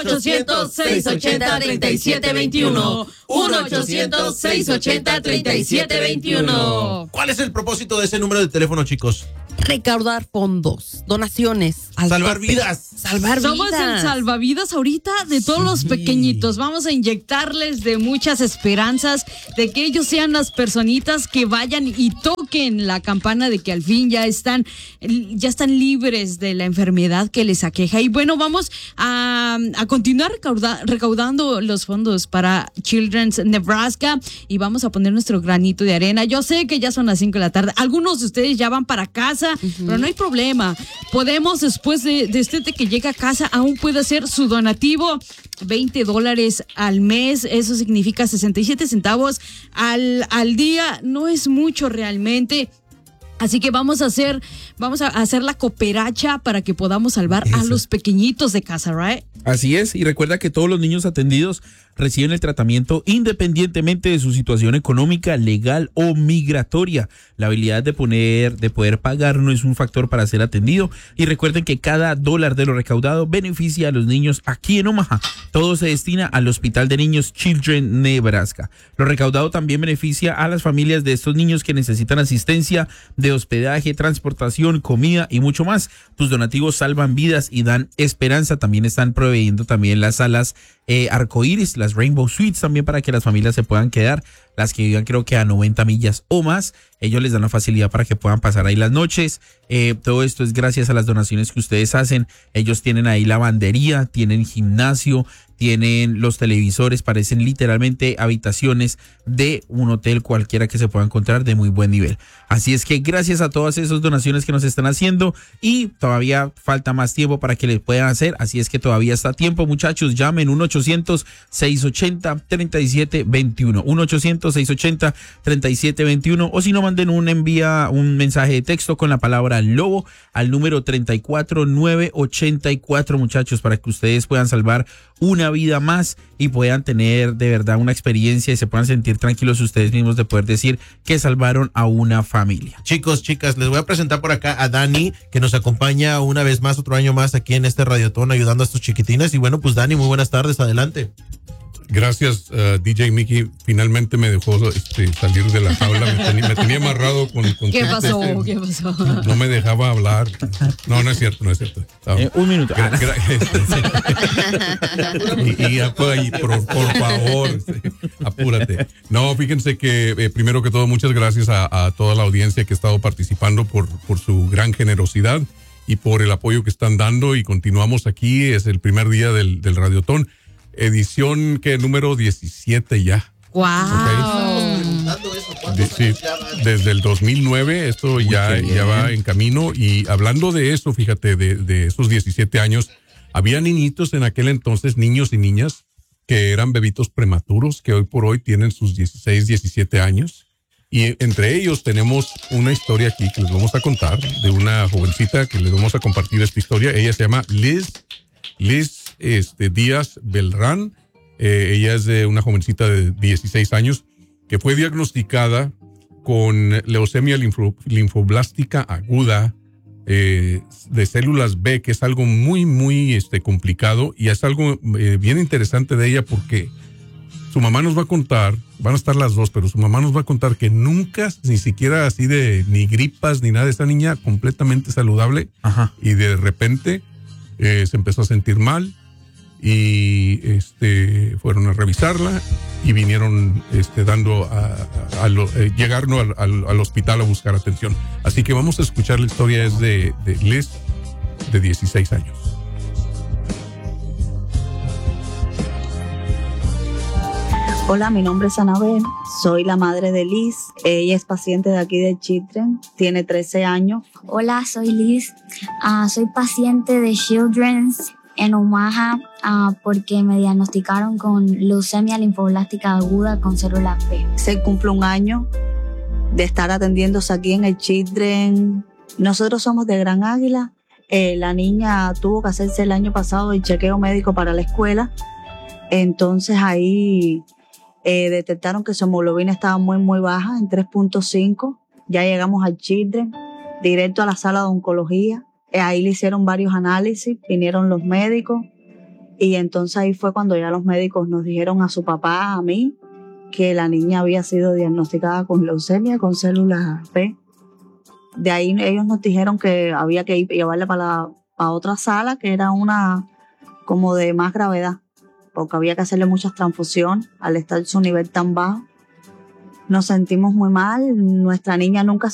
1-800-680-3721. 1-800-680-3721. ¿Cuál es el propósito de ese número de teléfono, chicos? Recaudar fondos, donaciones. Salvar vidas. Salvar vidas. Somos el salvavidas ahorita de todos los pequeñitos. Vamos a inyectarles de muchas esperanzas de que ellos sean las personitas que vayan y toquen la campana de que al fin ya están libres de la enfermedad que les aqueja. Y bueno, vamos a continuar recaudando los fondos para Children's Nebraska y vamos a poner nuestro granito de arena. Yo sé que ya son las 5 de la tarde. Algunos de ustedes ya van para casa, pero no hay problema. Podemos, después de que llega a casa, aún puede hacer su donativo. $20 al mes, eso significa 67 centavos al día. No es mucho realmente. Así que vamos a hacer la cooperacha para que podamos salvar a los pequeñitos de casa, ¿right? Así es, y recuerda que todos los niños atendidos reciben el tratamiento independientemente de su situación económica, legal o migratoria. La habilidad de poder pagar no es un factor para ser atendido. Y recuerden que cada $1 de lo recaudado beneficia a los niños aquí en Omaha. Todo se destina al Hospital de Niños Children Nebraska. Lo recaudado también beneficia a las familias de estos niños que necesitan asistencia de hospedaje, transportación, comida y mucho más. Tus donativos salvan vidas y dan esperanza. También están proveyendo también las salas arcoíris, las Rainbow Suites, también para que las familias se puedan quedar, las que vivan creo que a 90 millas o más. Ellos les dan la facilidad para que puedan pasar ahí las noches. Todo esto es gracias a las donaciones que ustedes hacen. Ellos tienen ahí lavandería, tienen gimnasio, tienen los televisores, parecen literalmente habitaciones de un hotel cualquiera que se pueda encontrar de muy buen nivel. Así es que gracias a todas esas donaciones que nos están haciendo, y todavía falta más tiempo para que les puedan hacer, así es que todavía está a tiempo, muchachos. Llamen 1-800-680-3721, 1-800-680-3721, o si no, manden un mensaje de texto con la palabra lobo al número 34984, muchachos, para que ustedes puedan salvar una vida más y puedan tener de verdad una experiencia y se puedan sentir tranquilos ustedes mismos de poder decir que salvaron a una familia. Chicos, chicas, les voy a presentar por acá a Dani, que nos acompaña una vez más, otro año más aquí en este Radiotón, ayudando a estos chiquitines. Y bueno, pues Dani, muy buenas tardes, adelante. Gracias, DJ Mickey. Finalmente me dejó salir de la jaula. Me tenía amarrado con ¿Qué pasó? ¿Qué pasó? No me dejaba hablar. No es cierto. Un minuto. Por favor, apúrate. No, fíjense que primero que todo, muchas gracias a toda la audiencia que ha estado participando por su gran generosidad y por el apoyo que están dando. Y continuamos aquí. Es el primer día del Radiotón. Edición número 17 ya. ¡Wow! Okay. Sí, desde el 2009 esto ya va en camino. Y hablando de eso, fíjate, de esos 17 años, había niñitos en aquel entonces, niños y niñas, que eran bebitos prematuros, que hoy por hoy tienen sus 16, 17 años. Y entre ellos tenemos una historia aquí que les vamos a contar, de una jovencita que les vamos a compartir esta historia. Ella se llama Liz Díaz Belrán. Ella es de una jovencita de 16 años que fue diagnosticada con leucemia linfoblástica aguda de células B, que es algo muy, muy complicado, y es algo bien interesante de ella porque su mamá nos va a contar, van a estar las dos, pero su mamá nos va a contar que nunca, ni siquiera así ni gripas ni nada, esta niña completamente saludable. Ajá. Y de repente se empezó a sentir mal y fueron a revisarla y vinieron llegaron al hospital a buscar atención. Así que vamos a escuchar la historia. Es de Liz, de 16 años. Hola, mi nombre es Anabel, soy la madre de Liz. Ella es paciente de aquí de Children, tiene 13 años. Hola, soy Liz, soy paciente de Children's en Omaha porque me diagnosticaron con leucemia linfoblástica aguda con células B. Se cumple un año de estar atendiéndose aquí en el Children. Nosotros somos de Gran Águila. La niña tuvo que hacerse el año pasado el chequeo médico para la escuela. Entonces ahí detectaron que su hemoglobina estaba muy, muy baja, en 3.5. Ya llegamos al Children, directo a la sala de oncología. Ahí le hicieron varios análisis, vinieron los médicos Y entonces ahí fue cuando ya los médicos nos dijeron a su papá, a mí, que la niña había sido diagnosticada con leucemia, con células B. De ahí ellos nos dijeron que había que llevarla para otra sala, que era una como de más gravedad, porque había que hacerle muchas transfusiones al estar su nivel tan bajo. Nos sentimos muy mal, nuestra niña nunca